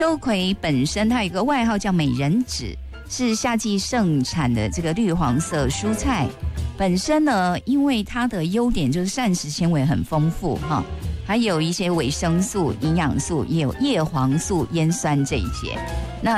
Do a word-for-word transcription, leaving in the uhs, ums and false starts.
秋葵本身它有一个外号叫美人指，是夏季盛产的这个绿黄色蔬菜。本身呢，因为它的优点就是膳食纤维很丰富哈，还有一些维生素、营养素，也有叶黄素、烟酸这一些。那